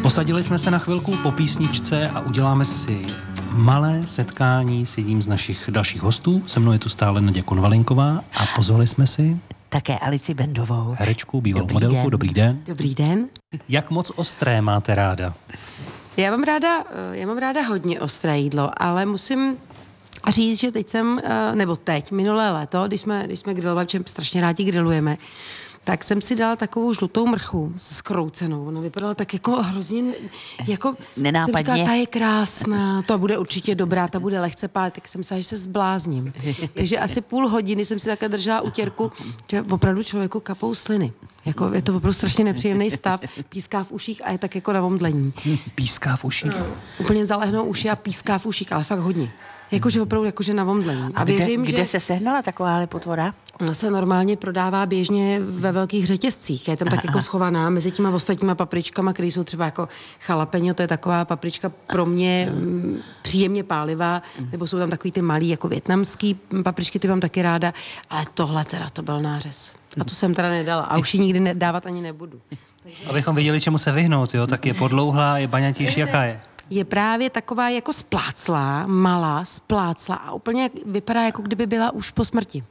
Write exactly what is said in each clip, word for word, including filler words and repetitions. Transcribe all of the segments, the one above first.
Posadili jsme se na chvilku po písničce a uděláme si malé setkání s jedním z našich dalších hostů. Se mnou je tu stále Naděja Konvalinková a pozvali jsme si také Alici Bendovou. Herečku, bývalou Dobrý modelku. den. Dobrý den. Dobrý den. Jak moc ostré máte ráda? Já mám ráda, já mám ráda hodně ostré jídlo, ale musím říct, že teď jsem, nebo teď, minulé léto, když jsme, když jsme grilovali, protože strašně rádi grilujeme, tak jsem si dala takovou žlutou mrchu skroucenou. Ona vypadala tak jako hrozně, jako Nenápadně. jsem říkala, ta je krásná, to bude určitě dobrá, ta bude lehce pálit, tak jsem myslela, že se zblázním. Takže asi půl hodiny jsem si také držela utěrku, že opravdu člověku kapou sliny. Jako, je to opravdu strašně nepříjemný stav, píská v uších a je tak jako na omdlení. Píská v uších? No, úplně zalehnou uši a píská v uších, ale fakt hodně. Jakože opravdu jakože na omdlení. A věřím, kde, že kde se sehnala takováhle potvora? ona se normálně prodává běžně ve velkých řetězcích. Je tam tak jako schovaná mezi těma ostatníma papričkama, které jsou třeba jako jalapeňo, to je taková paprička pro mě m, příjemně pálivá, nebo jsou tam takový ty malý jako vietnamský papričky, ty mám taky ráda, ale tohle teda to byl nářez. A tu jsem teda nedala a už ji nikdy nedávat ani nebudu. Takže... Abychom věděli, čemu se vyhnout, jo? Tak je podlouhlá, je baňatější, jaká je? Je právě taková jako spláclá, malá, spláclá a úplně vypadá, jako kdyby byla už po smrti.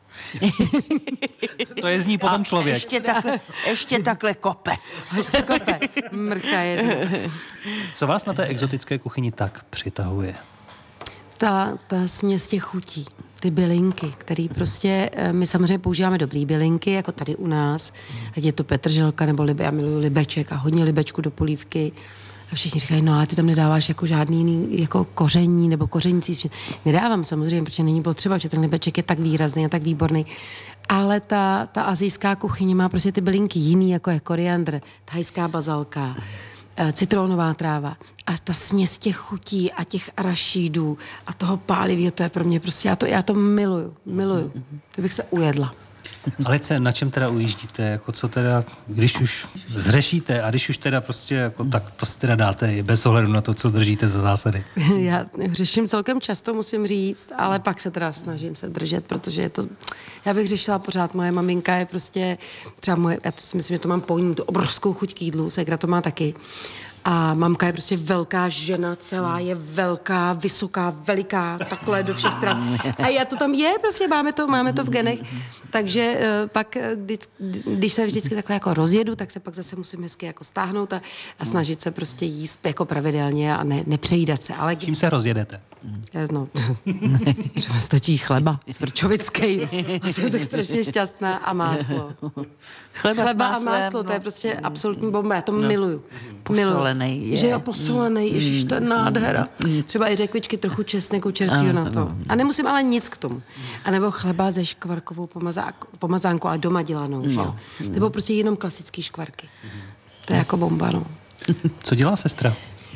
To je z ní potom člověk. Ještě takhle, ještě takhle kope. Ještě kope. Mrcha je. Co vás na té exotické kuchyni tak přitahuje? Ta, ta směs těch chutí, ty bylinky, který prostě, my samozřejmě používáme dobrý bylinky, jako tady u nás, ať je to petrželka nebo libe, já miluju libeček a hodně libečku do polívky. A všichni říkají, no ale ty tam nedáváš jako žádný jiný, jako koření nebo kořenící směs. Nedávám samozřejmě, protože není potřeba, protože ten libeček je tak výrazný a tak výborný. Ale ta, ta asijská kuchyně má prostě ty bylinky jiný, jako je koriandr, thajská bazalka, citronová tráva a ta směs těch chutí a těch arašídů a toho pálivého, to je pro mě prostě, já to, já to miluju, miluju. To bych se ujedla. Alice, na čem teda ujíždíte? Jako co teda, když už zhřešíte a když už teda prostě, jako, tak to si teda dáte bez ohledu na to, co držíte za zásady. Já řeším celkem často, musím říct, ale pak se teda snažím se držet, protože je to, já bych řešila pořád, moje maminka je prostě, třeba moje, já si myslím, že to mám po ní, tu obrovskou chuť k jídlu, ségra to má taky. A mamka je prostě velká žena, celá je velká, vysoká, veliká, takhle do všech stran. A já to tam je, prostě máme to, máme to v genech. Takže uh, pak, když, když se vždycky takhle jako rozjedu, tak se pak zase musím hezky jako stáhnout a, a snažit se prostě jíst jako pravidelně a ne, nepřejídat se. Ale čím se rozjedete? No, třeba stačí chleba, svrčovický. Jsem tak strašně šťastná a máslo. Chleba, Chleba a máslo, no. to je prostě absolutní bomba, já to no. miluju. Posolený je. Že jo, posolený, mm. ježiš, to je nádhera. Mm. Třeba i řekvičky, trochu česneku čerstvého na to. A nemusím ale nic k tomu. A nebo chleba ze škvarkovou pomazánkou, pomazánkou ale doma dělanou, že jo. No. Nebo prostě jenom klasický škvarky. To je jako bomba, no. Co dělá sestra?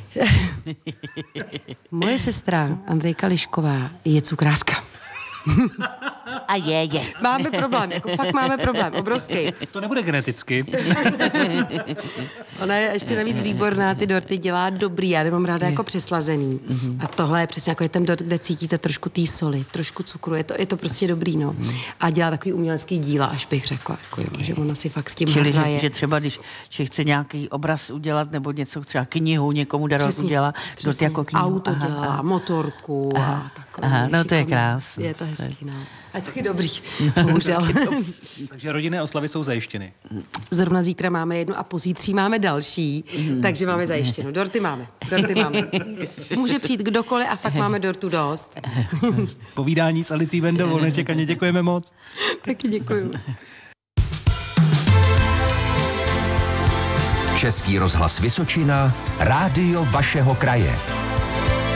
Moje sestra, Andrejka Lišková, je cukrářka. A je, je. Máme problém, jako fakt máme problém, obrovský. To nebude geneticky. Ona je ještě navíc výborná, ty dorty dělá dobrý, já nemám ráda jako přeslazený. A tohle je přesně jako je ten dort, kde cítíte trošku té soli, trošku cukru, je to, je to prostě dobrý, no. A dělá takový umělecký díla, až bych řekla, jako jo, že ona si fakt s tím Čili, hraje. že, že třeba, když že chce nějaký obraz udělat, nebo něco, třeba knihu někomu darovat udělá, dort jako knihu. Auto aha, dělá, aha. motorku Aha, a takové. aha, no to je šikovný. krásné. Je to hezký, no. A taky dobrý, bohužel. Takže rodinné oslavy jsou zajištěny. Zrovna zítra máme jednu a pozítří máme další, mm. takže máme zajištěno. Dorty máme, dorty máme. Může přijít kdokoliv a fakt máme dortu dost. Povídání s Alicí Bendovou nečekaně děkujeme moc. Taky děkuju. Český rozhlas Vysočina, rádio vašeho kraje.